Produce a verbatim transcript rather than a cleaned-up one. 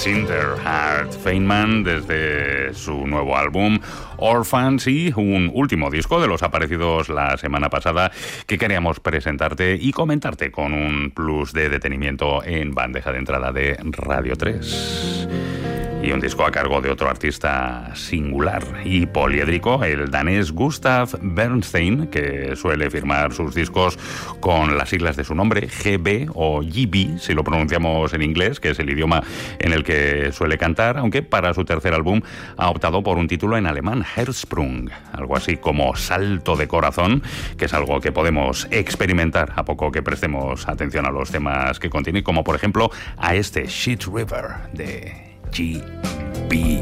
Cinderheart Feynman desde su nuevo álbum Orphans y un último disco de los aparecidos la semana pasada que queríamos presentarte y comentarte con un plus de detenimiento en bandeja de entrada de Radio tres. Y un disco a cargo de otro artista singular y poliédrico, el danés Gustav Bernstein, que suele firmar sus discos con las siglas de su nombre, G B o G B, si lo pronunciamos en inglés, que es el idioma en el que suele cantar, aunque para su tercer álbum ha optado por un título en alemán, Herzsprung, algo así como salto de corazón, que es algo que podemos experimentar a poco que prestemos atención a los temas que contiene, como por ejemplo a este Shit River de G B.